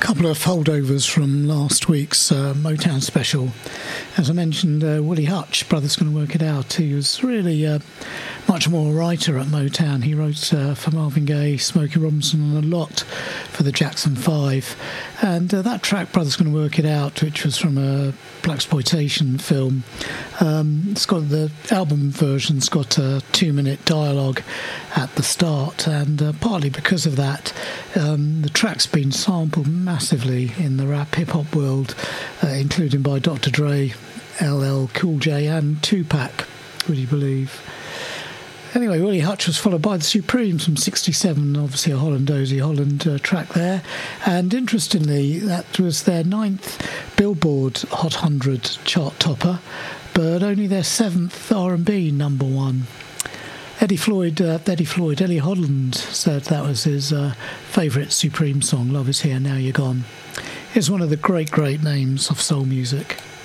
Couple of holdovers from last week's Motown special. As I mentioned, Willie Hutch, Brothers Gonna Work It Out, he was really much more a writer at Motown. He wrote for Marvin Gaye, Smokey Robinson, and a lot for the Jackson 5. And that track, Brothers Gonna Work It Out, which was from a blaxploitation film, it's got the album version's got a 2-minute dialogue at the start, and partly because of that, the track's been sampled massively in the rap hip-hop world, including by Dr. Dre, LL Cool J and Tupac, would you believe? Anyway, Willie Hutch was followed by the Supremes from 1967, obviously a Holland-Dozy Holland track there. And interestingly, that was their 9th Billboard Hot 100 chart topper, but only their 7th R&B number one. Ellie Holland said that was his favourite Supreme song, Love Is Here, Now You're Gone. It's one of the great names of soul music.